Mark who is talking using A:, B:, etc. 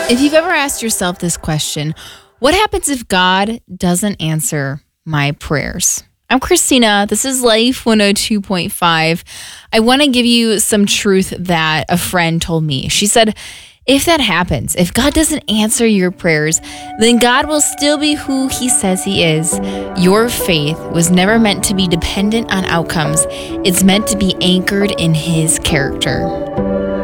A: If you've ever asked yourself this question, what happens if God doesn't answer my prayers? I'm Christina. This is Life 102.5. I want to give you some truth that a friend told me. She said, if that happens, if God doesn't answer your prayers, then God will still be who he says he is. Your faith was never meant to be dependent on outcomes. It's meant to be anchored in his character.